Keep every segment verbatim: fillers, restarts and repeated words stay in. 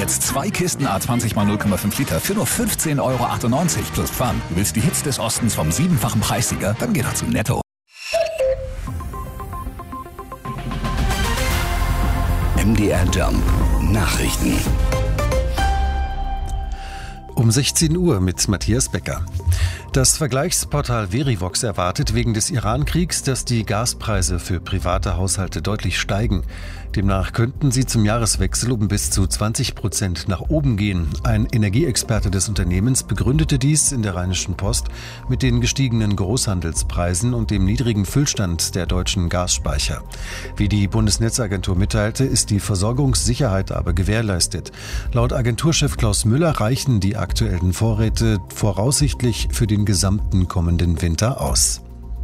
Jetzt zwei Kisten A zwanzig mal null Komma fünf Liter für nur fünfzehn Euro achtundneunzig plus Pfand. Du willst die Hits des Ostens vom siebenfachen Preissieger? Dann geh doch zu Netto. M D R Jump Nachrichten. Um sechzehn Uhr mit Matthias Becker. Das Vergleichsportal Verivox erwartet wegen des Iran-Kriegs, dass die Gaspreise für private Haushalte deutlich steigen. Demnach könnten sie zum Jahreswechsel um bis zu zwanzig Prozent nach oben gehen. Ein Energieexperte des Unternehmens begründete dies in der Rheinischen Post mit den gestiegenen Großhandelspreisen und dem niedrigen Füllstand der deutschen Gasspeicher. Wie die Bundesnetzagentur mitteilte, ist die Versorgungssicherheit aber gewährleistet. Laut Agenturchef Klaus Müller reichen die aktuellen Vorräte voraussichtlich für den gesamten kommenden Winter aus.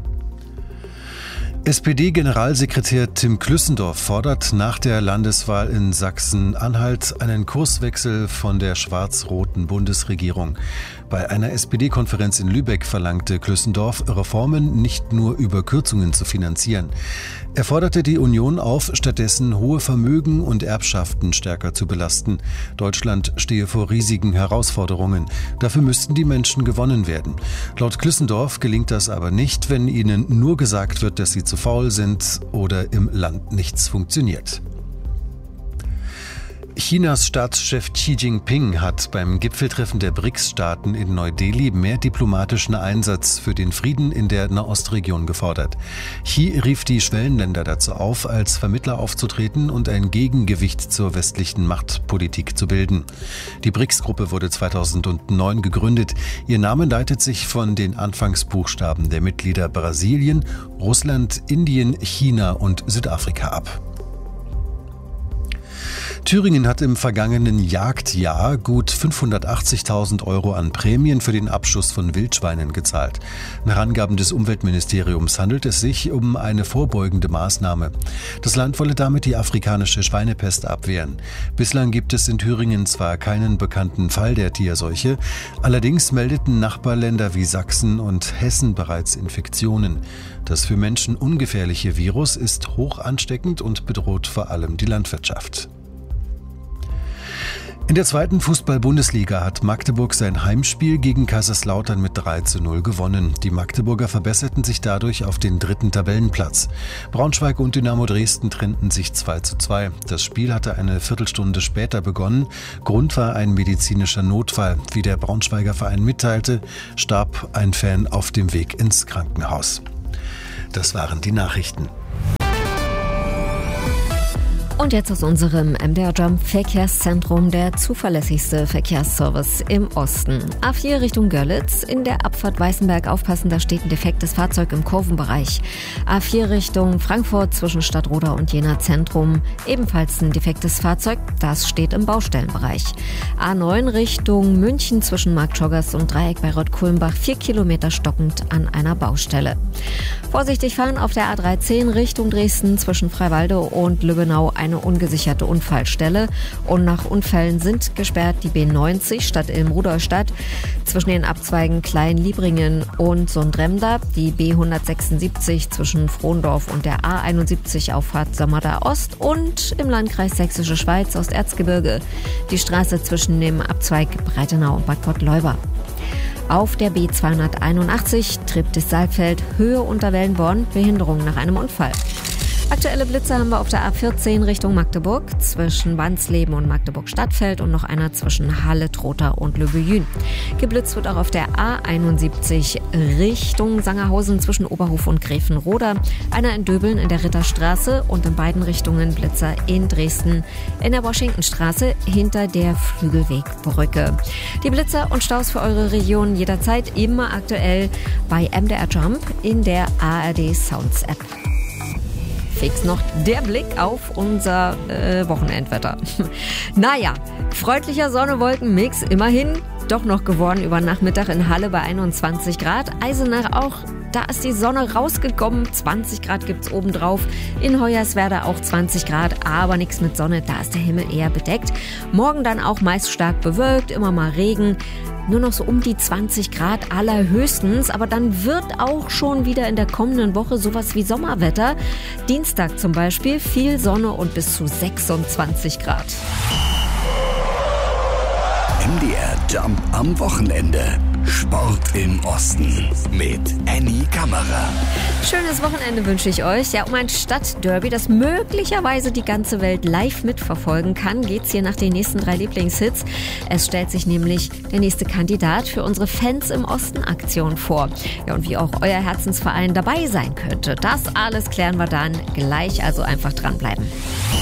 S P D-Generalsekretär Tim Klüssendorf fordert nach der Landeswahl in Sachsen-Anhalt einen Kurswechsel von der schwarz-roten Bundesregierung. Bei einer S P D-Konferenz in Lübeck verlangte Klüssendorf, Reformen nicht nur über Kürzungen zu finanzieren. Er forderte die Union auf, stattdessen hohe Vermögen und Erbschaften stärker zu belasten. Deutschland stehe vor riesigen Herausforderungen. Dafür müssten die Menschen gewonnen werden. Laut Klüssendorf gelingt das aber nicht, wenn ihnen nur gesagt wird, dass sie zu faul sind oder im Land nichts funktioniert. Chinas Staatschef Xi Jinping hat beim Gipfeltreffen der B R I C S-Staaten in Neu-Delhi mehr diplomatischen Einsatz für den Frieden in der Nahostregion gefordert. Xi rief die Schwellenländer dazu auf, als Vermittler aufzutreten und ein Gegengewicht zur westlichen Machtpolitik zu bilden. Die B R I C S-Gruppe wurde zweitausendneun gegründet. Ihr Name leitet sich von den Anfangsbuchstaben der Mitglieder Brasilien, Russland, Indien, China und Südafrika ab. Thüringen hat im vergangenen Jagdjahr gut fünfhundertachtzigtausend Euro an Prämien für den Abschuss von Wildschweinen gezahlt. Nach Angaben des Umweltministeriums handelt es sich um eine vorbeugende Maßnahme. Das Land wolle damit die afrikanische Schweinepest abwehren. Bislang gibt es in Thüringen zwar keinen bekannten Fall der Tierseuche, allerdings meldeten Nachbarländer wie Sachsen und Hessen bereits Infektionen. Das für Menschen ungefährliche Virus ist hoch ansteckend und bedroht vor allem die Landwirtschaft. In der zweiten Fußball-Bundesliga hat Magdeburg sein Heimspiel gegen Kaiserslautern mit drei zu null gewonnen. Die Magdeburger verbesserten sich dadurch auf den dritten Tabellenplatz. Braunschweig und Dynamo Dresden trennten sich zwei zu zwei. Das Spiel hatte eine Viertelstunde später begonnen. Grund war ein medizinischer Notfall. Wie der Braunschweiger Verein mitteilte, starb ein Fan auf dem Weg ins Krankenhaus. Das waren die Nachrichten. Und jetzt aus unserem M D R Jump Verkehrszentrum der zuverlässigste Verkehrsservice im Osten. A vier Richtung Görlitz, in der Abfahrt Weißenberg aufpassen, da steht ein defektes Fahrzeug im Kurvenbereich. A vier Richtung Frankfurt zwischen Stadtroda und Jena Zentrum, ebenfalls ein defektes Fahrzeug, das steht im Baustellenbereich. A neun Richtung München zwischen Marktjoggers und Dreieck bei Rott-Kulmbach, vier Kilometer stockend an einer Baustelle. Vorsichtig fahren auf der A dreizehn Richtung Dresden zwischen Freiwalde und Lübbenau, eine ungesicherte Unfallstelle. Und nach Unfällen sind gesperrt die B neunzig Stadt Ilm-Rudolstadt zwischen den Abzweigen Klein-Liebringen und Sundremda, die B hundertsechsundsiebzig zwischen Frohndorf und der A einundsiebzig Auffahrt Samarda Ost und im Landkreis Sächsische Schweiz Osterzgebirge die Straße zwischen dem Abzweig Breitenau und Bad Pott-Leuba. Auf der B zweihunderteinundachtzig Treptow-Saalfeld, Höhe Unterwellenborn, Behinderung nach einem Unfall. Aktuelle Blitze haben wir auf der A vierzehn Richtung Magdeburg zwischen Wansleben und Magdeburg-Stadtfeld und noch einer zwischen Halle, Trotha und Löbejün. Geblitzt wird auch auf der A einundsiebzig Richtung Sangerhausen zwischen Oberhof und Gräfenroda, einer in Döbeln in der Ritterstraße und in beiden Richtungen Blitzer in Dresden in der Washingtonstraße hinter der Flügelwegbrücke. Die Blitzer und Staus für eure Region jederzeit immer aktuell bei M D R Jump in der A R D Sounds App. Fix noch der Blick auf unser äh, Wochenendwetter. Naja, freundlicher Sonne-Wolken-Mix immerhin. Doch noch geworden über Nachmittag in Halle bei einundzwanzig Grad. Eisenach auch, da ist die Sonne rausgekommen. zwanzig Grad gibt's obendrauf. In Hoyerswerda auch zwanzig Grad, aber nichts mit Sonne. Da ist der Himmel eher bedeckt. Morgen dann auch meist stark bewölkt, immer mal Regen. Nur noch so um die zwanzig Grad allerhöchstens, aber dann wird auch schon wieder in der kommenden Woche sowas wie Sommerwetter. Dienstag zum Beispiel viel Sonne und bis zu sechsundzwanzig Grad. M D R Jump am Wochenende. Sport im Osten mit Annie Kammerer. Schönes Wochenende wünsche ich euch. Ja, um ein Stadtderby, das möglicherweise die ganze Welt live mitverfolgen kann, geht's hier nach den nächsten drei Lieblingshits. Es stellt sich nämlich der nächste Kandidat für unsere Fans im Osten-Aktion vor. Ja, und wie auch euer Herzensverein dabei sein könnte, das alles klären wir dann gleich, also einfach dranbleiben.